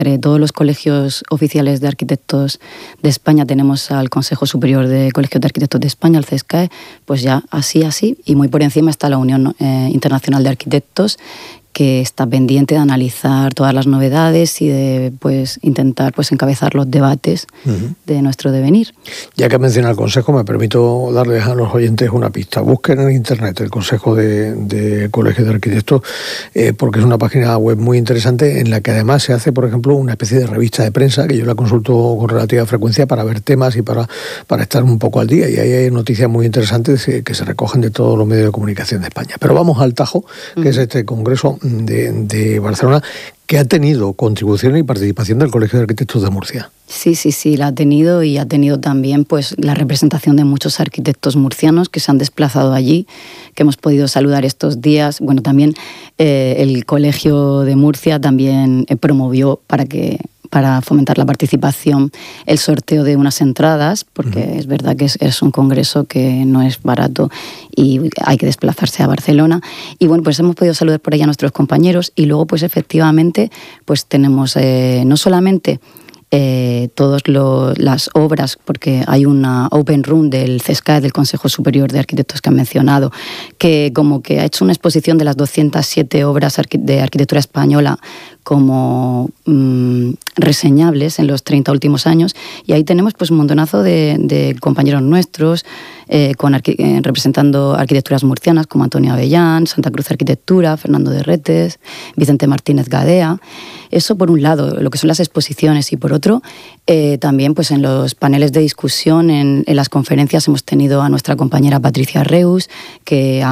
Entre todos los colegios oficiales de arquitectos de España tenemos al Consejo Superior de Colegios de Arquitectos de España, el CESCAE, pues ya así, y muy por encima está la Unión Internacional de Arquitectos, que está pendiente de analizar todas las novedades y de pues intentar pues encabezar los debates de nuestro devenir. Ya que menciona el Consejo, me permito darles a los oyentes una pista. Busquen en Internet el Consejo de Colegios de Arquitectos, porque es una página web muy interesante en la que además se hace, por ejemplo, una especie de revista de prensa, que yo la consulto con relativa frecuencia para ver temas y para estar un poco al día. Y ahí hay noticias muy interesantes que se recogen de todos los medios de comunicación de España. Pero vamos al tajo, que es este congreso de Barcelona, que ha tenido contribución y participación del Colegio de Arquitectos de Murcia. Sí, la ha tenido, y ha tenido también pues la representación de muchos arquitectos murcianos que se han desplazado allí, que hemos podido saludar estos días. Bueno, también el Colegio de Murcia también promovió para fomentar la participación, el sorteo de unas entradas, porque es verdad que es un congreso que no es barato y hay que desplazarse a Barcelona. Y bueno, pues hemos podido saludar por ahí a nuestros compañeros, y luego pues efectivamente pues tenemos no solamente todas las obras, porque hay una open room del CESCAE, del Consejo Superior de Arquitectos que han mencionado, que como que ha hecho una exposición de las 207 obras de arquitectura española como reseñables en los 30 últimos años, y ahí tenemos pues un montonazo de compañeros nuestros representando arquitecturas murcianas como Antonio Avellán, Santa Cruz Arquitectura, Fernando de Retes, Vicente Martínez Gadea. Eso por un lado, lo que son las exposiciones, y por otro también pues en los paneles de discusión, en las conferencias hemos tenido a nuestra compañera Patricia Reus, que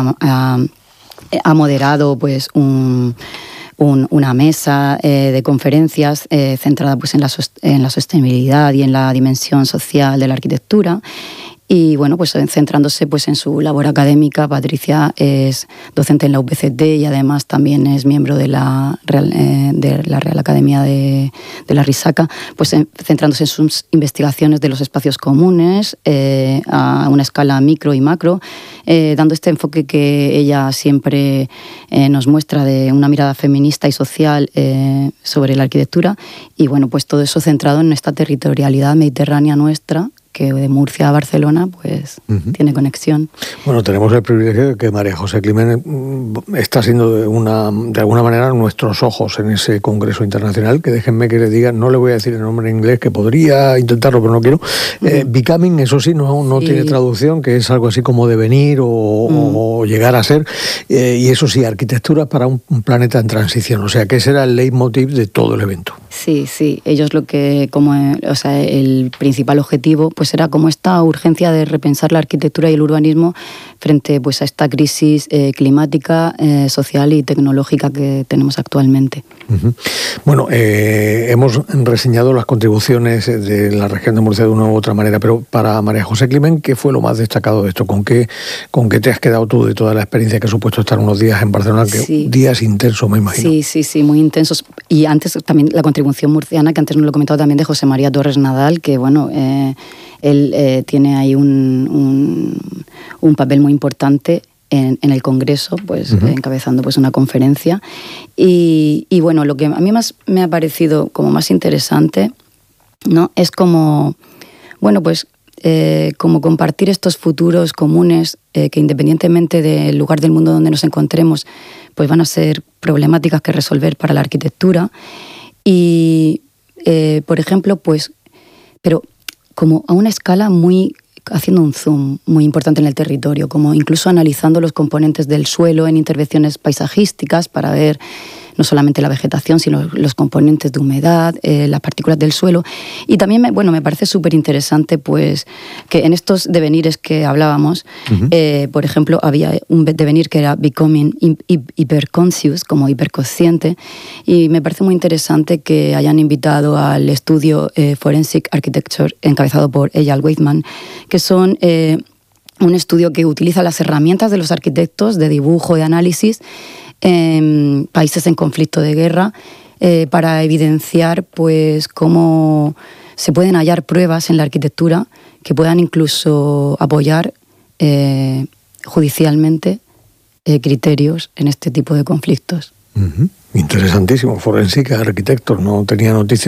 ha moderado pues una mesa de conferencias centrada pues en la sostenibilidad y en la dimensión social de la arquitectura. Y bueno, pues centrándose pues en su labor académica, Patricia es docente en la UPCT y además también es miembro de la Real Academia de la Risaca, pues centrándose en sus investigaciones de los espacios comunes a una escala micro y macro, dando este enfoque que ella siempre nos muestra de una mirada feminista y social sobre la arquitectura. Y bueno, pues todo eso centrado en esta territorialidad mediterránea nuestra, que de Murcia a Barcelona pues tiene conexión. Bueno, tenemos el privilegio de que María José Climent está siendo de alguna manera nuestros ojos en ese congreso internacional, que déjenme que le diga, no le voy a decir el nombre en inglés, que podría intentarlo pero no quiero. Becoming, eso sí, no tiene traducción, que es algo así como devenir o llegar a ser, y eso sí, arquitectura para un planeta en transición, o sea, que ese era el leitmotiv de todo el evento. Sí, ellos el principal objetivo pues era como esta urgencia de repensar la arquitectura y el urbanismo frente pues a esta crisis climática, social y tecnológica que tenemos actualmente. Bueno, hemos reseñado las contribuciones de la región de Murcia de una u otra manera, pero para María José Climent, ¿qué fue lo más destacado de esto? ¿Con qué te has quedado tú de toda la experiencia que ha supuesto estar unos días en Barcelona? Días intensos, me imagino. Sí, muy intensos. Y antes también la contribución murciana, que antes nos lo he comentado también, de José María Torres Nadal, que bueno, él tiene ahí un papel muy importante en el Congreso, pues encabezando pues una conferencia. Y bueno, lo que a mí más me ha parecido como más interesante, ¿no?, es como, bueno, pues como compartir estos futuros comunes que independientemente del lugar del mundo donde nos encontremos, pues van a ser problemáticas que resolver para la arquitectura. Y, por ejemplo, pues, pero como a una escala haciendo un zoom muy importante en el territorio, como incluso analizando los componentes del suelo en intervenciones paisajísticas para ver no solamente la vegetación, sino los componentes de humedad, las partículas del suelo. Y también me parece súper interesante pues, que en estos devenires que hablábamos, por ejemplo, había un devenir que era Becoming Hyperconscious, como hiperconsciente, y me parece muy interesante que hayan invitado al estudio Forensic Architecture, encabezado por Eyal Weizmann, que son un estudio que utiliza las herramientas de los arquitectos de dibujo y análisis en países en conflicto de guerra para evidenciar pues cómo se pueden hallar pruebas en la arquitectura que puedan incluso apoyar judicialmente criterios en este tipo de conflictos. Interesantísimo, forensica, arquitectos, no tenía noticias